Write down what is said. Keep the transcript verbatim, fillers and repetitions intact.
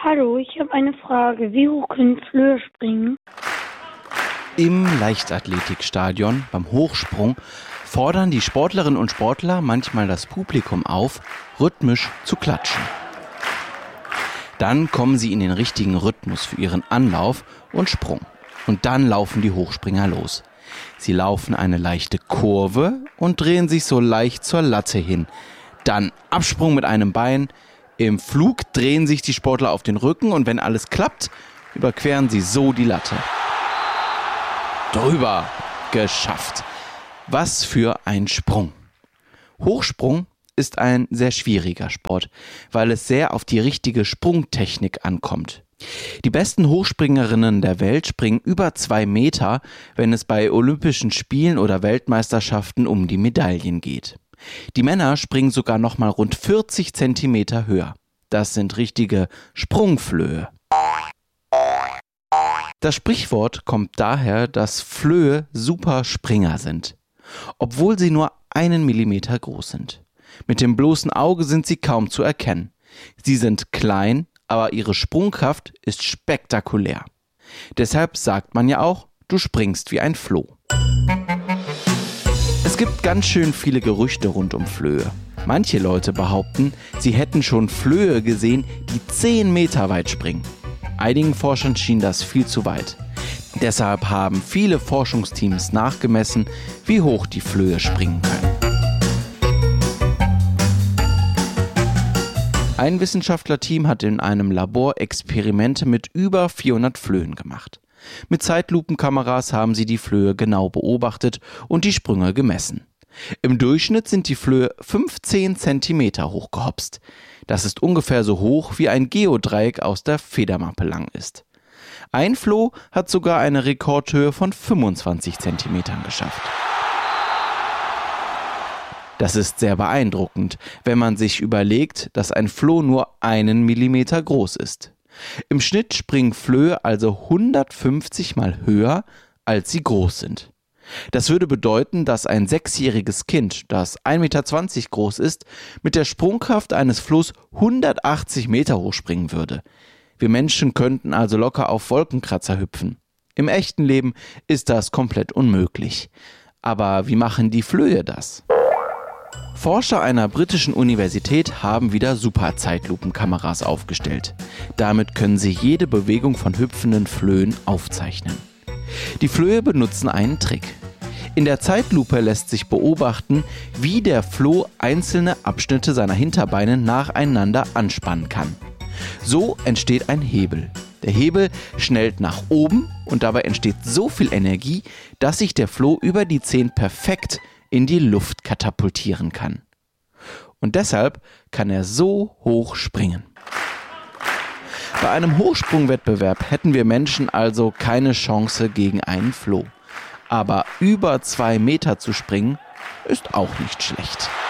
Hallo, ich habe eine Frage. Wie hoch können Flöhe springen? Im Leichtathletikstadion beim Hochsprung fordern die Sportlerinnen und Sportler manchmal das Publikum auf, rhythmisch zu klatschen. Dann kommen sie in den richtigen Rhythmus für ihren Anlauf und Sprung. Und dann laufen die Hochspringer los. Sie laufen eine leichte Kurve und drehen sich so leicht zur Latte hin. Dann Absprung mit einem Bein. Im Flug drehen sich die Sportler auf den Rücken und wenn alles klappt, überqueren sie so die Latte. Drüber. Geschafft. Was für ein Sprung. Hochsprung ist ein sehr schwieriger Sport, weil es sehr auf die richtige Sprungtechnik ankommt. Die besten Hochspringerinnen der Welt springen über zwei Meter, wenn es bei Olympischen Spielen oder Weltmeisterschaften um die Medaillen geht. Die Männer springen sogar noch mal rund vierzig Zentimeter höher. Das sind richtige Sprungflöhe. Das Sprichwort kommt daher, dass Flöhe super Springer sind, obwohl sie nur einen Millimeter groß sind. Mit dem bloßen Auge sind sie kaum zu erkennen. Sie sind klein, aber ihre Sprungkraft ist spektakulär. Deshalb sagt man ja auch, du springst wie ein Floh. Es gibt ganz schön viele Gerüchte rund um Flöhe. Manche Leute behaupten, sie hätten schon Flöhe gesehen, die zehn Meter weit springen. Einigen Forschern schien das viel zu weit. Deshalb haben viele Forschungsteams nachgemessen, wie hoch die Flöhe springen können. Ein Wissenschaftlerteam hat in einem Labor Experimente mit über vierhundert Flöhen gemacht. Mit Zeitlupenkameras haben sie die Flöhe genau beobachtet und die Sprünge gemessen. Im Durchschnitt sind die Flöhe fünfzehn Zentimeter hoch gehopst. Das ist ungefähr so hoch, wie ein Geodreieck aus der Federmappe lang ist. Ein Floh hat sogar eine Rekordhöhe von fünfundzwanzig Zentimetern geschafft. Das ist sehr beeindruckend, wenn man sich überlegt, dass ein Floh nur einen Millimeter groß ist. Im Schnitt springen Flöhe also hundertfünfzig Mal höher, als sie groß sind. Das würde bedeuten, dass ein sechsjähriges Kind, das ein Meter zwanzig groß ist, mit der Sprungkraft eines Flohs hundertachtzig Meter hoch springen würde. Wir Menschen könnten also locker auf Wolkenkratzer hüpfen. Im echten Leben ist das komplett unmöglich. Aber wie machen die Flöhe das? Forscher einer britischen Universität haben wieder Super-Zeitlupenkameras aufgestellt. Damit können sie jede Bewegung von hüpfenden Flöhen aufzeichnen. Die Flöhe benutzen einen Trick. In der Zeitlupe lässt sich beobachten, wie der Floh einzelne Abschnitte seiner Hinterbeine nacheinander anspannen kann. So entsteht ein Hebel. Der Hebel schnellt nach oben und dabei entsteht so viel Energie, dass sich der Floh über die Zehen perfekt in die Luft katapultieren kann. Und deshalb kann er so hoch springen. Bei einem Hochsprungwettbewerb hätten wir Menschen also keine Chance gegen einen Floh. Aber über zwei Meter zu springen, ist auch nicht schlecht.